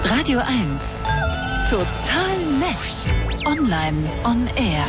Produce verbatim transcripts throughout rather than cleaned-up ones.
Radio eins. Total nett. Online on air.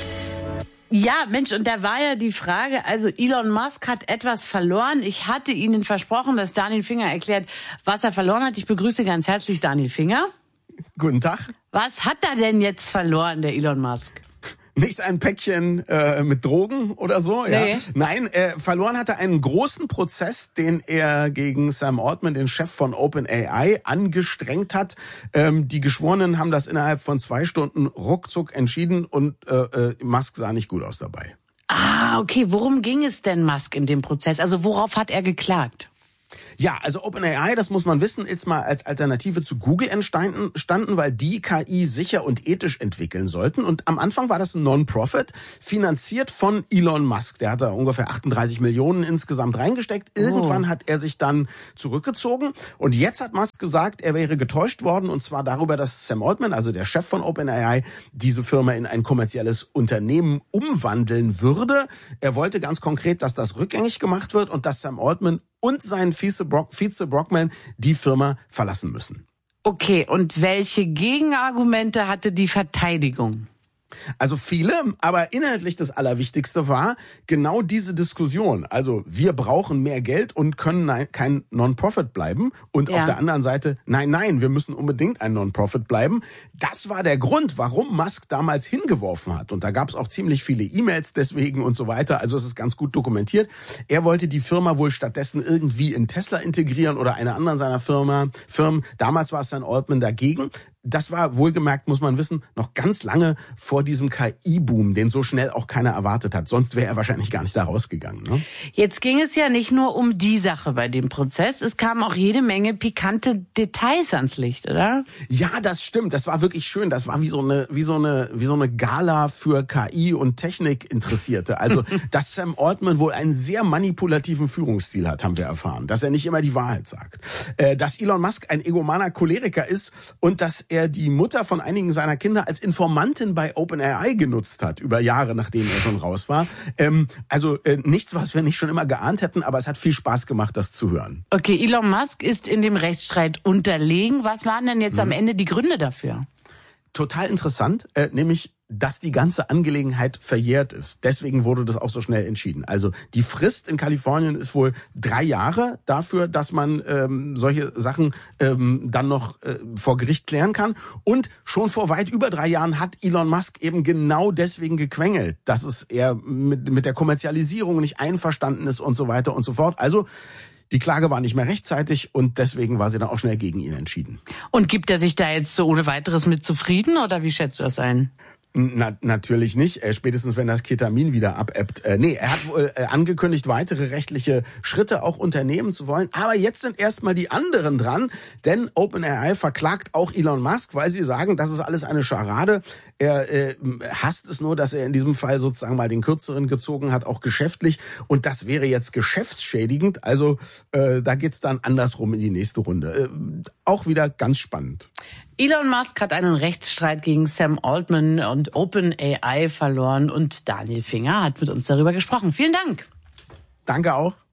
Ja, Mensch, und da war ja die Frage, also Elon Musk hat etwas verloren. Ich hatte Ihnen versprochen, dass Daniel Finger erklärt, was er verloren hat. Ich begrüße ganz herzlich Daniel Finger. Guten Tag. Was hat er denn jetzt verloren, der Elon Musk? Nicht ein Päckchen äh, mit Drogen oder so. Ja. Nee. Nein, äh, verloren hat er einen großen Prozess, den er gegen Sam Altman, den Chef von OpenAI, angestrengt hat. Ähm, die Geschworenen haben das innerhalb von zwei Stunden ruckzuck entschieden und äh, äh, Musk sah nicht gut aus dabei. Ah, okay. Worum ging es denn Musk in dem Prozess? Also worauf hat er geklagt? Ja, also OpenAI, das muss man wissen, ist mal als Alternative zu Google entstanden, standen, weil die K I sicher und ethisch entwickeln sollten. Und am Anfang war das ein Non-Profit, finanziert von Elon Musk. Der hat da ungefähr achtunddreißig Millionen insgesamt reingesteckt. Irgendwann oh. hat er sich dann zurückgezogen. Und jetzt hat Musk gesagt, er wäre getäuscht worden. Und zwar darüber, dass Sam Altman, also der Chef von OpenAI, diese Firma in ein kommerzielles Unternehmen umwandeln würde. Er wollte ganz konkret, dass das rückgängig gemacht wird und dass Sam Altman und sein Vize, Brock, Vize Brockman die Firma verlassen müssen. Okay, und welche Gegenargumente hatte die Verteidigung? Also viele, aber inhaltlich das Allerwichtigste war genau diese Diskussion. Also wir brauchen mehr Geld und können nein, kein Non-Profit bleiben. Und ja. auf der anderen Seite, nein, nein, wir müssen unbedingt ein Non-Profit bleiben. Das war der Grund, warum Musk damals hingeworfen hat. Und da gab es auch ziemlich viele E-Mails deswegen und so weiter. Also es ist ganz gut dokumentiert. Er wollte die Firma wohl stattdessen irgendwie in Tesla integrieren oder eine andere seiner Firma, Firmen. Damals war es dann Altman dagegen. Das war wohlgemerkt, muss man wissen, noch ganz lange vor diesem K I-Boom, den so schnell auch keiner erwartet hat. Sonst wäre er wahrscheinlich gar nicht da rausgegangen. Ne? Jetzt ging es ja nicht nur um die Sache bei dem Prozess. Es kamen auch jede Menge pikante Details ans Licht, oder? Ja, das stimmt. Das war wirklich schön. Das war wie so eine, wie so eine, wie so eine Gala für K I und Technikinteressierte. Also, dass Sam Altman wohl einen sehr manipulativen Führungsstil hat, haben wir erfahren. Dass er nicht immer die Wahrheit sagt. Äh, dass Elon Musk ein egomaner Choleriker ist und dass er er die Mutter von einigen seiner Kinder als Informantin bei OpenAI genutzt hat, über Jahre, nachdem er schon raus war. Ähm, also äh, nichts, was wir nicht schon immer geahnt hätten, aber es hat viel Spaß gemacht, das zu hören. Okay, Elon Musk ist in dem Rechtsstreit unterlegen. Was waren denn jetzt mhm. am Ende die Gründe dafür? Total interessant, äh, nämlich dass die ganze Angelegenheit verjährt ist. Deswegen wurde das auch so schnell entschieden. Also die Frist in Kalifornien ist wohl drei Jahre dafür, dass man ähm, solche Sachen ähm, dann noch äh, vor Gericht klären kann. Und schon vor weit über drei Jahren hat Elon Musk eben genau deswegen gequengelt, dass es er mit, mit der Kommerzialisierung nicht einverstanden ist und so weiter und so fort. Also die Klage war nicht mehr rechtzeitig und deswegen war sie dann auch schnell gegen ihn entschieden. Und gibt er sich da jetzt so ohne weiteres mit zufrieden oder wie schätzt du das ein? Na, natürlich nicht, äh, spätestens wenn das Ketamin wieder abebbt. Äh, nee, er hat wohl äh, angekündigt, weitere rechtliche Schritte auch unternehmen zu wollen. Aber jetzt sind erstmal die anderen dran, denn OpenAI verklagt auch Elon Musk, weil sie sagen, das ist alles eine Scharade. Er äh, hasst es nur, dass er in diesem Fall sozusagen mal den Kürzeren gezogen hat, auch geschäftlich. Und das wäre jetzt geschäftsschädigend. Also äh, da geht's dann andersrum in die nächste Runde. Äh, auch wieder ganz spannend. Elon Musk hat einen Rechtsstreit gegen Sam Altman und OpenAI verloren und Daniel Finger hat mit uns darüber gesprochen. Vielen Dank. Danke auch.